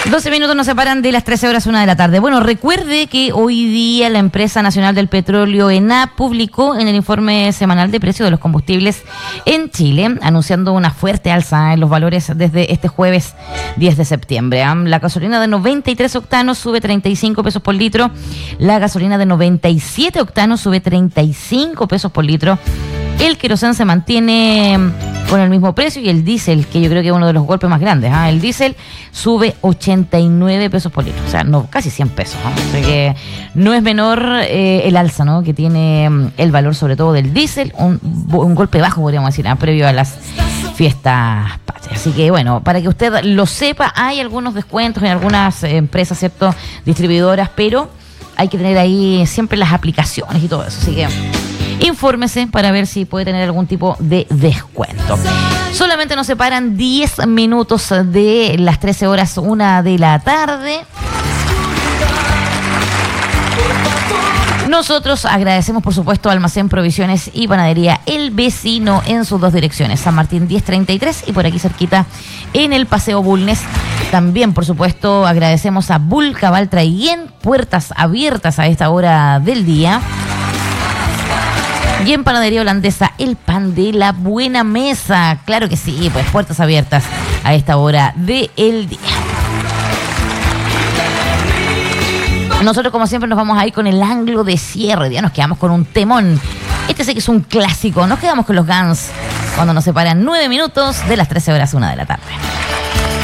12 minutos nos separan de las 13 horas 1 de la tarde. Bueno, recuerde que hoy día la empresa nacional del petróleo, ENAP, publicó en el informe semanal de precios de los combustibles en Chile, anunciando una fuerte alza en los valores desde este jueves 10 de septiembre. La gasolina de 93 octanos sube 35 pesos por litro, la gasolina de 97 octanos sube 35 pesos por litro, el querosén se mantiene con el mismo precio y el diésel, que yo creo que es uno de los golpes más grandes, el diésel sube 89 pesos por litro, o sea, no, casi 100 pesos, así que no es menor el alza, ¿no?, que tiene el valor sobre todo del diésel, un golpe bajo podríamos decir, previo a las fiestas patrias. Así que bueno, para que usted lo sepa, hay algunos descuentos en algunas empresas, ¿cierto?, distribuidoras, pero hay que tener ahí siempre las aplicaciones y todo eso, así que infórmese para ver si puede tener algún tipo de descuento. Solamente nos separan 10 minutos de las 13 horas 1 de la tarde. Nosotros agradecemos, por supuesto, a Almacén Provisiones y Panadería El Vecino en sus dos direcciones, San Martín 1033 y por aquí cerquita en el Paseo Bulnes. También, por supuesto, agradecemos a Bulca Traiguén, puertas abiertas a esta hora del día. Y en Panadería Holandesa, el pan de la buena mesa. Claro que sí, pues puertas abiertas a esta hora del día. Nosotros, como siempre, nos vamos a ir con el ángulo de cierre. Ya nos quedamos con un temón. Este sé que es un clásico. Nos quedamos con los Guns cuando nos separan 9 minutos de las 13 horas 1 de la tarde.